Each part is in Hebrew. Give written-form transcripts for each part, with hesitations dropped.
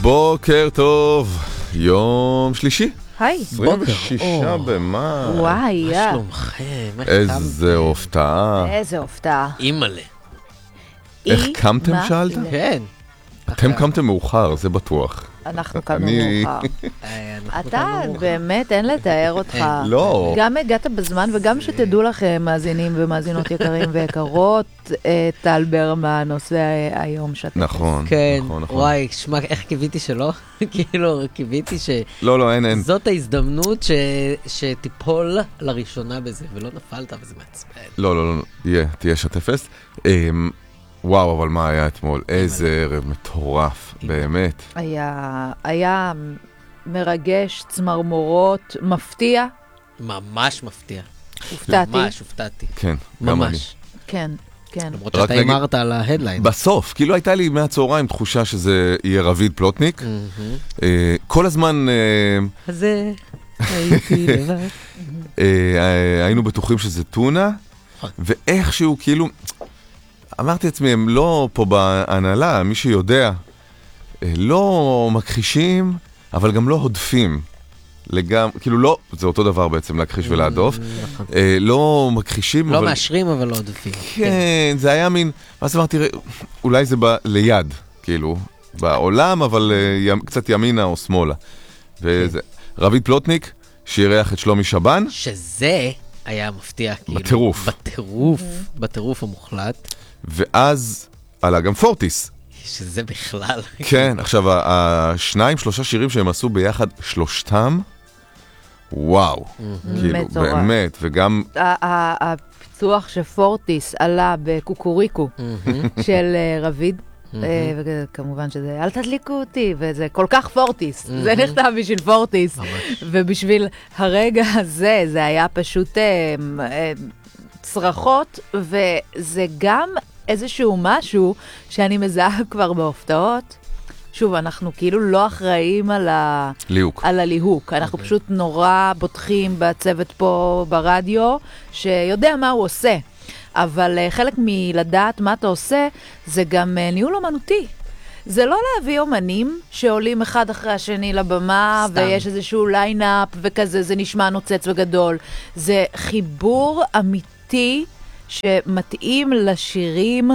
בוקר טוב, יום שלישי. היי. 26 במאי. וואי, מה שלומכם? איזה הפתעה. איזה הפתעה. אימאלה. איך קמתם שאלת? כן. אתם קמתם מאוחר, זה בטוח. אנחנו קמנו אני- מאוחר. אתה באמת, אין לתאר אותך. לא. גם הגעת בזמן, וגם שתדעו לכם, מאזינים ומאזינות יקרים ויקרות, טל ברמן עושה היום שאתה... נכון, כן, נכון, נכון. וואי, שמע, איך קיוויתי שלא? כאילו, קיוויתי לא, אין. שזאת ההזדמנות שתיפול לראשונה בזה, ולא נפלת, וזה מעצבן. לא, תהיה שתפס. וואו, אבל מה היה אתמול? איזה ערב מטורף, באמת. היה מרגש, צמרמורות, מפתיע. ממש מפתיע. הופתעתי. ממש הופתעתי. כן, גם אני. ממש. כן, כן. למרות רק שאתה נגיד- אמרת על ההדליין. בסוף, כאילו הייתה לי מהצהריים תחושה שזה יהיה רביד פלוטניק. כל הזמן אז הייתי לבד. היינו בטוחים שזה טונה, ואיכשהו כאילו, אמרתי לעצמי, הם לא פה בהנהלה, מי שיודע, לא מכחישים, אבל גם לא הודפים. כאילו לא, זה אותו דבר בעצם, להכחיש ולהדוף. לא מכחישים, לא אבל... מאשרים, אבל לא עודפים. כן, זה היה מין, ואז אמרתי, אולי זה ליד, כאילו, בעולם, אבל קצת ימינה או שמאלה. רביד פלוטניק, שירח את שלומי שבן. שזה היה מפתיע, כאילו. בטירוף. בטירוף המוחלט. ואז עלה גם פורטיס. שזה בכלל. כן, עכשיו, השניים, שלושה שירים שהם עשו ביחד, שלושתם, וואו. כאילו, מטורף. באמת, וגם... הפיצוח שפורטיס עלה בקוקוריקו של רביד, וכמובן שזה, אל תדליקו אותי, וזה כל כך פורטיס, זה נכתב בשביל פורטיס, ובשביל הרגע הזה, זה היה פשוט צרחות, וזה גם איזשהו משהו שאני מזהה כבר בהופתעות. שוב, אנחנו כאילו לא אחראים על הליהוק. אנחנו פשוט נורא בוטחים בצוות פה ברדיו, שיודע מה הוא עושה. אבל חלק מלדעת מה אתה עושה, זה גם ניהול אומנותי. זה לא להביא אומנים שעולים אחד אחרי השני לבמה, סתם. ויש איזשהו ליינאפ וכזה, זה נשמע נוצץ וגדול. זה חיבור אמיתי, שמתאים לשירים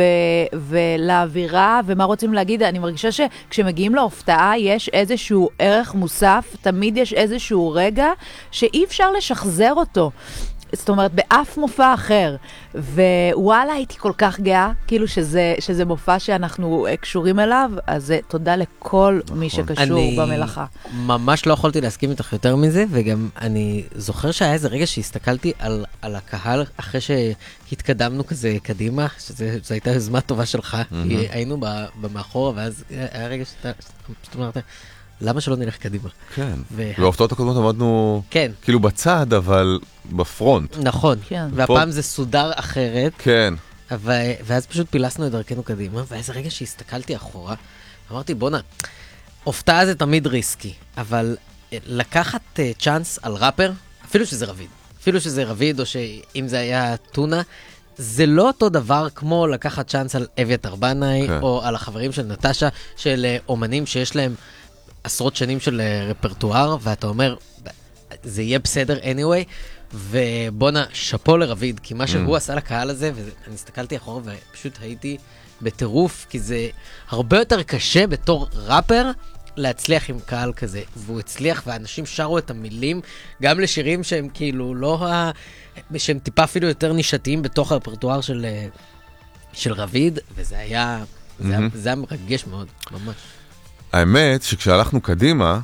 ולאווירה, ומה רוצים להגיד, אני מרגישה שכשמגיעים להופתעה יש איזשהו ערך מוסף, תמיד יש איזשהו רגע שאי אפשר לשחזר אותו. זאת אומרת, באף מופע אחר. ווואלה, הייתי כל כך גאה, כאילו שזה מופע שאנחנו קשורים אליו, אז תודה לכל מי שקשור במלאכה. ממש לא יכולתי להסכים איתך יותר מזה, וגם אני זוכר שהיה איזה רגע שהסתכלתי על הקהל, אחרי שהתקדמנו כזה קדימה, שזו הייתה יוזמה טובה שלך, כי היינו במאחורה, ואז היה רגע שאתה פשוט אמרת, למה שלא נלך קדימה? כן. בהופתעות הקודמות עמדנו כאילו בצד, אבל בפרונט. נכון. כן. והפעם זה סודר אחרת. כן. ואז פשוט פילסנו את דרכנו קדימה, ואיזה רגע שהסתכלתי אחורה, אמרתי, בונה, הופתעה זה תמיד ריסקי, אבל לקחת צ'אנס על ראפר, אפילו שזה רביד, או שאם זה היה טונה, זה לא אותו דבר כמו לקחת צ'אנס על אביתר בנאי, או על החברים של נטשה, של אומנים שיש להם עשרות שנים של רפרטואר, ואתה אומר, זה יהיה בסדר anyway, ובונה, שפו לרביד, כי מה שהוא עשה לקהל הזה, ואני הסתכלתי אחורה ופשוט הייתי בטירוף, כי זה הרבה יותר קשה בתור ראפר להצליח עם קהל כזה, והוא הצליח, ואנשים שרו את המילים, גם לשירים שהם כאילו לא, שהם טיפה אפילו יותר נישתיים בתוך הרפרטואר של רביד, וזה היה, זה היה מרגש מאוד, ממש. האמת שכשהלכנו קדימה,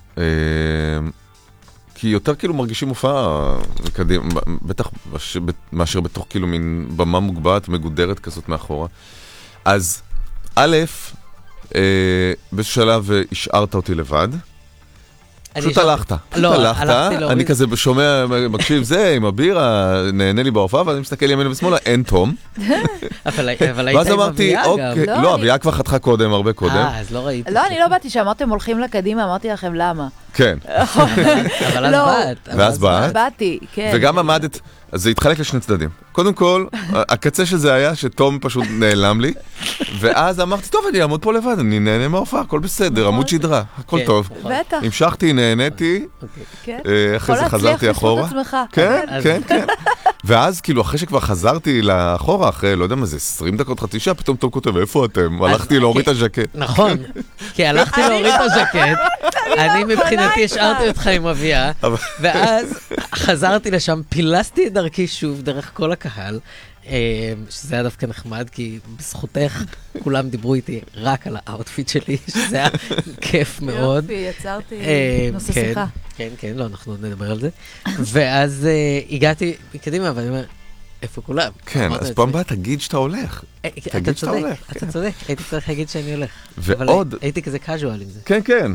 כי יותר כאילו מרגישים הופעה קדימה, בטח מאשר בתוך כאילו מין במה מוגבעת, מגודרת כזאת מאחורה. אז א', באיזשהו שלב השארת אותי לבד. פשוט הלכת. אני כזה שומע, מקשיב זה, עם הבירה, נהנה לי בהופעה, ואז אני מסתכל ימינה ושמאלה, אין תום. אבל היית עם אביה גם. לא, אביה כבר חתכה קודם, הרבה קודם. אז לא ראיתי. לא, אני לא באתי שאמרתם הולכים לקדימה, אמרתי לכם למה. כן. אבל אז באת. ואז באת. באתי, כן. וגם עמדת, אז זה התחלק לשני צדדים. קודם כל, הקצה של זה היה שתום פשוט נעלם לי, ואז אמרתי, טוב, אני אעמוד פה לבד, אני נהנה מההופעה, הכל בסדר, עמוד שדרה, הכל טוב. בטח. המשכתי, נהניתי, אחרי זה חזרתי אחורה. יכול להצליח בזכות עצמך. כן, כן. ואז כאילו אחרי שכבר חזרתי לאחורה, אחרי לא יודע מה זה, 20 דקות, חצי שעה, פתאום תום כותב, איפה אתם? הלכתי להוריד את הז'קט. נכון, כי הלכתי להוריד את הז'קט, אני מבחינתי השארתי אותך עם אביה, ואז חזרתי לשם, פילסתי את דרכי שוב דרך כל הקהל, שזה היה דווקא נחמד, כי בזכותך כולם דיברו איתי רק על האוטפיט שלי, שזה היה כיף מאוד. יופי, יצרתי נושא שיחה. כן, כן, לא, אנחנו נדבר על זה. ואז הגעתי מקדימה, ואני אומר, איפה כולם? כן, אז פעם באה תגיד שאתה הולך. תגיד שאתה הולך. אתה צודק, הייתי צריך להגיד שאני הולך. ועוד... אבל הייתי כזה קאז'ואל עם זה. כן, כן.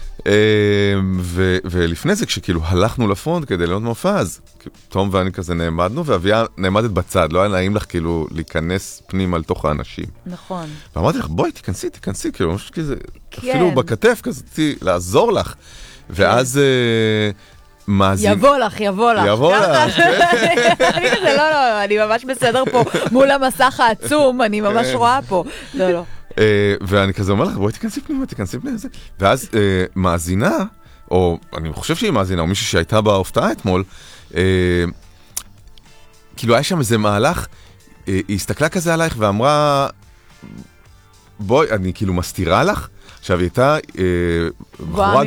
ולפני זה, כשכאילו הלכנו לפרונט כדי לראות מופע, אז תום ואני כזה נעמדנו, ואביה נעמדת בצד, לא היה נעים לך כאילו להיכנס פנימה לתוך האנשים. נכון. ואמרתי לך, בואי, תיכנסי, כאילו, משהו כזה, אפילו בכתף כזה, לעזור לך. ואז מאזין... יבוא לך. יבוא לך. אני כזה, לא, אני ממש בסדר פה מול המסך העצום, אני ממש רואה פה. לא. ואני כזה אומר לך, בואי תיכנסי פנימה. ואז מאזינה, או אני חושב שהיא מאזינה, או מישהי שהייתה בהופעה אתמול, כאילו היה שם איזה מהלך, היא הסתכלה כזה עלייך ואמרה, בואי, אני כאילו מסתירה לך, עכשיו היא הייתה בחורה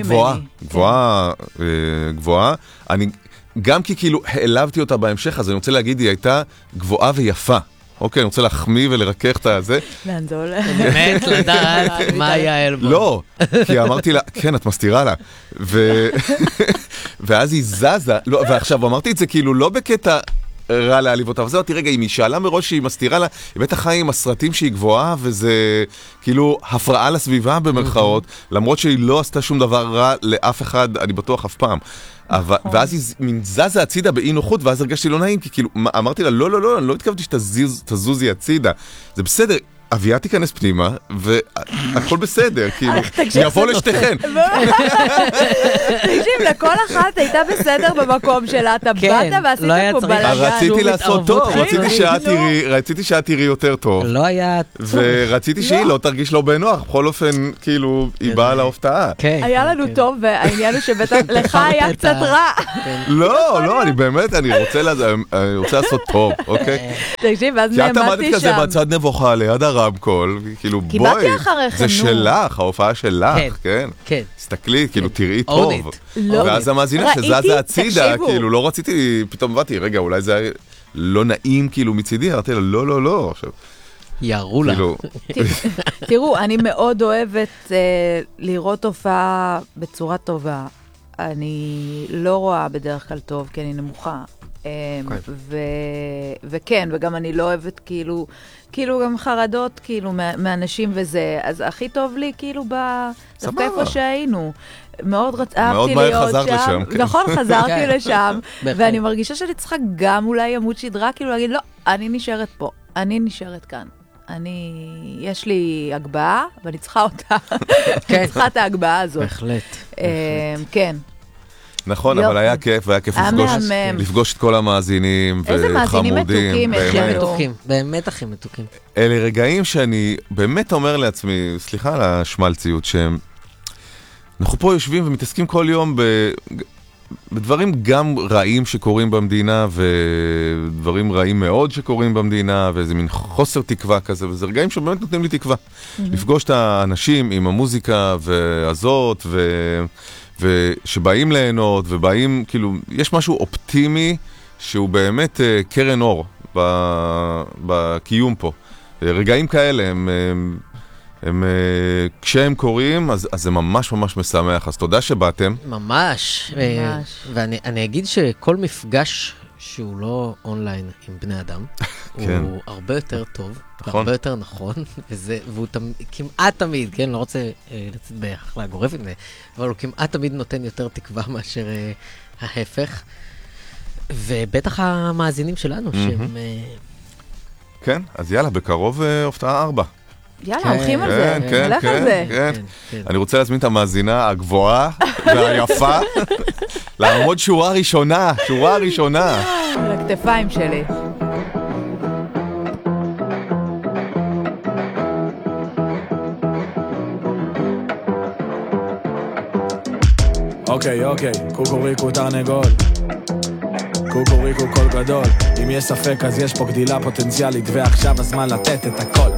גבוהה, אני גם כי כאילו העלבתי אותה בהמשך, אז אני רוצה להגיד, היא הייתה גבוהה ויפה. אוקיי, אני רוצה להחמיא ולרכך את הזה. לאן זה הולך? באמת לדעת מה היה העלבון. לא, כי אמרתי לה, כן, את מסתירה לה. ואז היא זזה, ועכשיו אמרתי את זה כאילו לא בקטע רע להעליב אותה, אבל זה אותי רגע, אם היא שאלה מראש שהיא מסתירה לה, היא בטח חיה עם הסרטים שהיא גבוהה, וזה כאילו הפרעה לסביבה במרכאות, למרות שהיא לא עשתה שום דבר רע לאף אחד, אני בטוח אף פעם. ואז היא מין זזה הצידה באי נוחות, ואז הרגשתי לא נעים, כי כאילו, אמרתי לה, לא, אני לא התכוונתי שתזוזי הצידה. זה בסדר, אביה תיכנס פנימה, והכל בסדר, כאילו, יבוא לשתיכן. תקשיב, לכל אחת הייתה בסדר במקום שלה, אתה באת ועשית פה בלגן. רציתי לעשות טוב, רציתי שאת תראי יותר טוב. לא היה... ורציתי שהיא לא תרגיש לא בנוח, בכל אופן, כאילו, היא באה להופעה. היה לנו טוב, והעניין הוא שבטח לך היה קצת רע. לא, אני באמת, אני רוצה לעשות טוב, אוקיי? תקשיב, אז נעמדתי שם. כי את עמדת כזה בצד נבוכה ליד הרמקול, כאילו בואי, זה שלך, ההופעה שלך, כן? כן. תסתכלי, כאילו תראי טוב. ואז המאזינה שזזה הצידה, כאילו לא רציתי, פתאום באתי, רגע, אולי זה היה לא נעים כאילו מצידי, אמרתי לה, לא, עכשיו. יערו לה. תראו, אני מאוד אוהבת לראות הופעה בצורה טובה. אני לא רואה בדרך כלל טוב, כי אני נמוכה. וכן, וגם אני לא אוהבת כאילו גם חרדות כאילו מאנשים וזה, אז הכי טוב לי כאילו דווקא איפה שהיינו. מאוד אהבתי להיות שם. נכון, חזרתי לשם, ואני מרגישה שאני צריכה גם אולי עמוד שדרה, כאילו להגיד, לא, אני נשארת פה, אני נשארת כאן. יש לי הגבהה, ואני צריכה אותה. אני צריכה את ההגבהה הזאת. בהחלט. כן. נכון, אבל היה כיף, והיה כיף לפגוש את כל המאזינים וחמודים. איזה מאזינים מתוקים, באמת הכי מתוקים. אלה רגעים שאני באמת אומר לעצמי, סליחה על השמלציות, שאנחנו פה יושבים ומתעסקים כל יום בדברים גם רעים שקורים במדינה, ודברים רעים מאוד שקורים במדינה, ואיזה מין חוסר תקווה כזה, וזה רגעים שבאמת נותנים לי תקווה. לפגוש את האנשים עם המוזיקה והזאת, ושבאים ליהנות, ובאים, כאילו, יש משהו אופטימי, שהוא באמת קרן אור בקיום פה. רגעים כאלה, כשהם קוראים, אז זה ממש ממש משמח. אז תודה שבאתם. ממש. ואני אגיד שכל מפגש שהוא לא אונליין עם בני אדם, הוא הרבה יותר טוב, הרבה יותר נכון, והוא כמעט תמיד, כן, לא רוצה לצאת בהכללה גורפת, אבל הוא כמעט תמיד נותן יותר תקווה מאשר ההפך. ובטח המאזינים שלנו שהם... כן, אז יאללה, בקרוב הופעה 4. יאללה, הולכים על זה. כן, הולך על זה. כן. אני רוצה להזמין את המאזינה הגבוהה והיפה, לעמוד שורה ראשונה. על הכתפיים שלי. אוקיי, קוקוריקו תרנגול, קוקוריקו קול גדול. אם יש ספק אז יש פה גדילה פוטנציאלית, ועכשיו הזמן לתת את הכל.